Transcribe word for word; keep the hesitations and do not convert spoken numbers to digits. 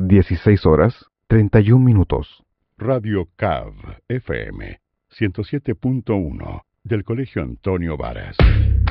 dieciséis horas, treinta y un minutos. Radio C A V F M ciento siete punto uno del Colegio Antonio Varas.